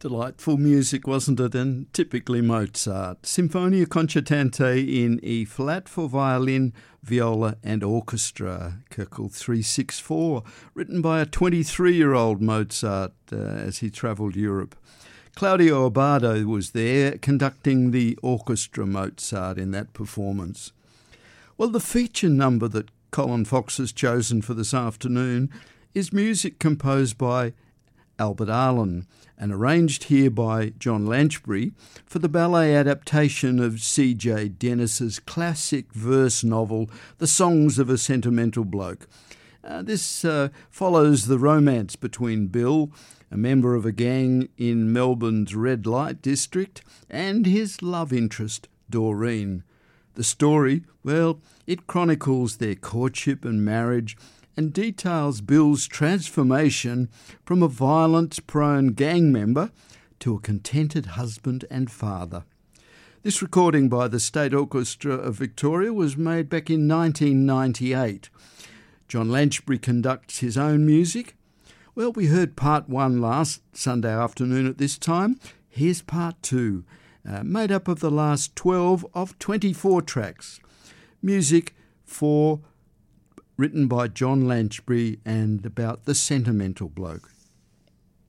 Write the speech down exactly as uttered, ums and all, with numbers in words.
Delightful music, wasn't it? And typically Mozart. Sinfonia Concertante in E-flat for violin, viola and orchestra, Köchel three sixty-four, written by a twenty-three-year-old Mozart uh, as he travelled Europe. Claudio Abbado was there conducting the orchestra Mozart in that performance. Well, the feature number that Colin Fox has chosen for this afternoon is music composed by Albert Arlen and arranged here by John Lanchbury for the ballet adaptation of C J Dennis's classic verse novel, The Songs of a Sentimental Bloke. Uh, this uh, follows the romance between Bill, a member of a gang in Melbourne's red light district, and his love interest, Doreen. The story, well, it chronicles their courtship and marriage and details Bill's transformation from a violence-prone gang member to a contented husband and father. This recording by the State Orchestra of Victoria was made back in nineteen ninety-eight. John Lanchbury conducts his own music. Well, we heard part one last Sunday afternoon at this time. Here's part two, uh, made up of the last twelve of twenty-four tracks. Music for written by John Lanchbury and about the sentimental bloke.